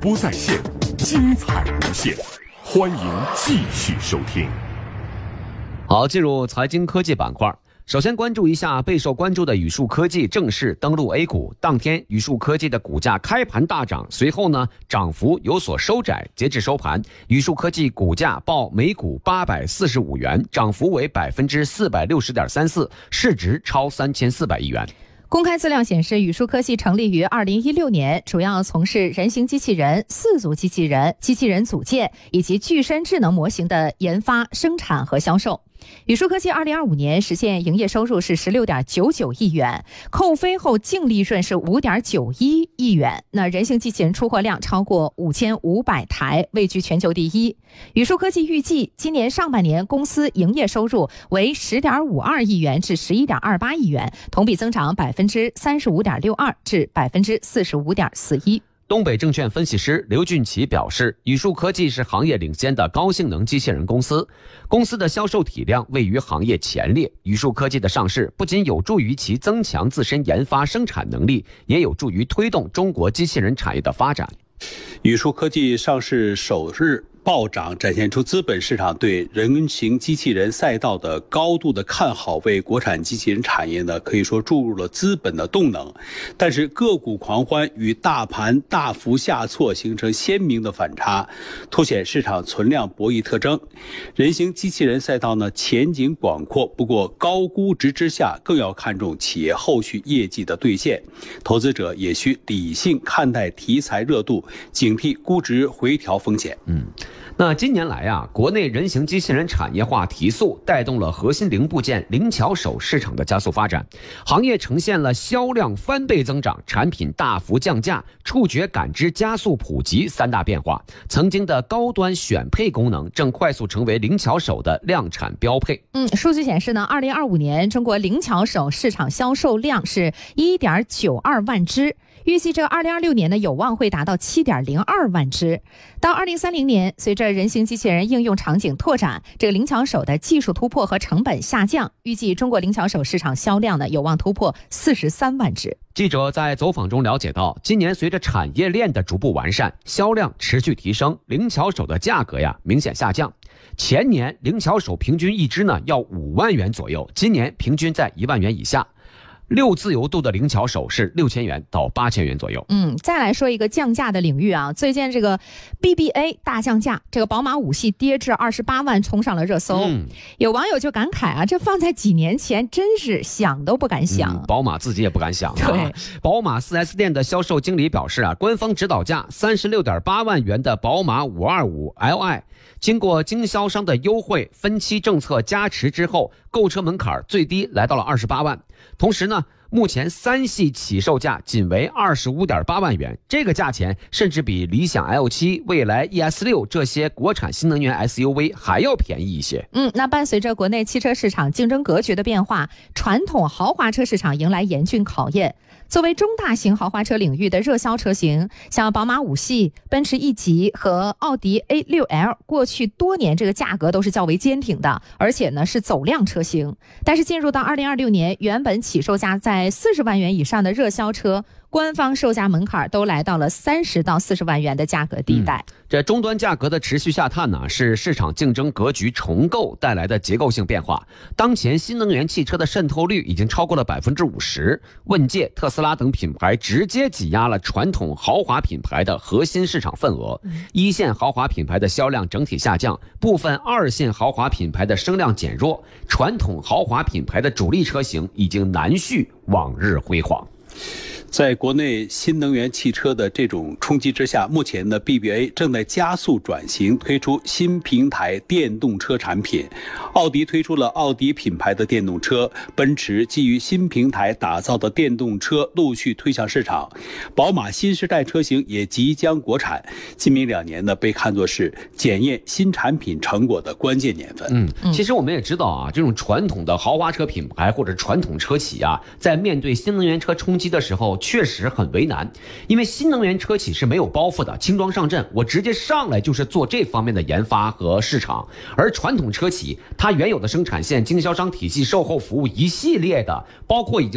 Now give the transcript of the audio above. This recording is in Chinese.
播在线，精彩无限，欢迎继续收听。 好，进入财经科技板块。首先关注一下备受关注的宇树科技正式登陆 A 股。当天宇树科技的股价开盘大涨，随后呢涨幅有所收窄，截至收盘，宇树科技股价报每股845元，涨幅为 460.34%， 市值超3400亿元。 公开资料显示，宇树科技成立于2016年，主要从事人形机器人、四足机器人、机器人组件以及具身智能模型的研发、生产和销售。宇树科技2025年实现营业收入是 16.99 亿元，扣非后净利润是 5.91 亿元。那人形机器人出货量超过5500台，位居全球第一。宇树科技预计今年上半年公司营业收入为 10.52 亿元至 11.28 亿元，同比增长 35.62% 至 45.41%。 东北证券分析师刘俊奇表示，宇树科技是行业领先的高性能机器人公司，公司的销售体量位于行业前列。宇树科技的上市不仅有助于其增强自身研发生产能力，也有助于推动中国机器人产业的发展。 宇树科技上市首日暴涨，展现出资本市场对人形机器人赛道的高度的看好，为国产机器人产业呢可以说注入了资本的动能。但是个股狂欢与大盘大幅下挫形成鲜明的反差，凸显市场存量博弈特征。人形机器人赛道呢前景广阔，不过高估值之下更要看重企业后续业绩的兑现，投资者也需理性看待题材热度，警惕估值回调风险。 那今年来国内人形机器人产业化提速，带动了核心零部件灵巧手市场的加速发展，行业呈现了销量翻倍增长、产品大幅降价、触觉感知加速普及三大变化。曾经的高端选配功能正快速成为灵巧手的量产标配。 数据显示呢，2025年中国灵巧手市场销售量是 1.92 万只，预计这2026年呢有望会达到 7.02 万只。到2030年，随着人形机器人应用场景拓展，这个灵巧手的技术突破和成本下降，预计中国灵巧手市场销量呢有望突破43万只。 记者在走访中了解到，今年随着产业链的逐步完善，销量持续提升，灵巧手的价格明显下降。前年灵巧手平均一只呢要5万元左右，今年平均在1万元以下。6自由度的灵巧手是6000元到8000元左右。 再来说一个降价的领域最近这个 BBA 大降价，这个宝马5系跌至28万冲上了热搜。有网友就感慨这放在几年前真是想都不敢想。 宝马自己也不敢想对， 宝马 4S 店的销售经理表示官方指导价 36.8 万元的宝马525 Li， 经过经销商的优惠分期政策加持之后，购车门槛最低来到了28万。同时呢，目前3系起售价仅为 25.8 万元，这个价钱甚至比理想 L7、蔚来 ES6 这些国产新能源 SUV 还要便宜一些。 那伴随着国内汽车市场竞争格局的变化，传统豪华车市场迎来严峻考验。作为中大型豪华车领域的热销车型，像宝马5系、奔驰 E 级和奥迪 A6L 过去多年这个价格都是较为坚挺的，而且呢是走量车型。但是进入到2026年，原本起售价在40万元以上的热销车，官方售价门槛都来到了30到40万元的价格地带。 这终端价格的持续下探是市场竞争格局重构带来的结构性变化。当前新能源汽车的渗透率已经超过了 50%， 问界、特斯拉等品牌直接挤压了传统豪华品牌的核心市场份额。一线豪华品牌的销量整体下降，部分2线豪华品牌的声量减弱，传统豪华品牌的主力车型已经难续往日辉煌。 在国内新能源汽车的这种冲击之下，目前呢 BBA 正在加速转型，推出新平台电动车产品。奥迪推出了奥迪品牌的电动车，奔驰基于新平台打造的电动车陆续推向市场，宝马新时代车型也即将国产。今明2年呢被看作是检验新产品成果的关键年份。 其实我们也知道这种传统的豪华车品牌或者传统车企在面对新能源车冲击的时候确实很为难，因为新能源车企是没有包袱的，轻装上阵，我直接上来就是做这方面的研发和市场。而传统车企它原有的生产线、经销商体系、售后服务一系列的，包括已经